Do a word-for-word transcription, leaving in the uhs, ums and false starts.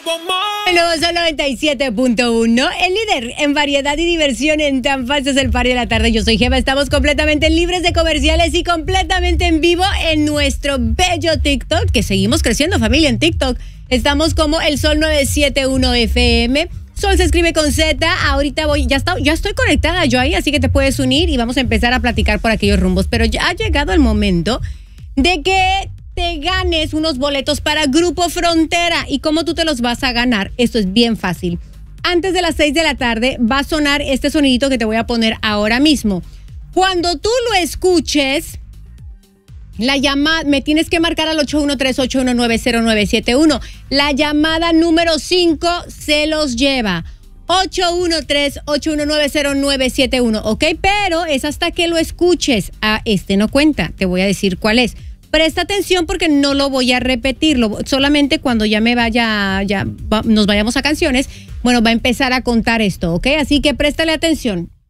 Nuevo Sol noventa y siete punto uno, el líder en variedad y diversión en Tan Falso es el Party de la Tarde. Yo soy Gema, estamos completamente libres de comerciales y completamente en vivo en nuestro bello TikTok, que seguimos creciendo, familia, en TikTok. Estamos como el Sol novecientos setenta y uno F M. Sol se escribe con Z. Ahorita voy, ya, está, ya estoy conectada yo ahí, así que te puedes unir y vamos a empezar a platicar por aquellos rumbos. Pero ya ha llegado el momento de que te ganes unos boletos para Grupo Frontera. ¿Y cómo tú te los vas a ganar? Esto es bien fácil. Antes de las seis de la tarde va a sonar este sonidito que te voy a poner ahora mismo. Cuando tú lo escuches, la llamada, me tienes que marcar al ocho uno tres, ocho uno nueve, cero nueve siete uno. La llamada número cinco se los lleva. ocho uno tres, ocho uno nueve, cero nueve siete uno, ¿ok? Pero es hasta que lo escuches. Ah, este no cuenta. Te voy a decir cuál es. Presta atención porque no lo voy a repetir, lo, solamente cuando ya me vaya, ya va, nos vayamos a canciones, bueno, va a empezar a contar esto, ¿ok? Así que préstale atención.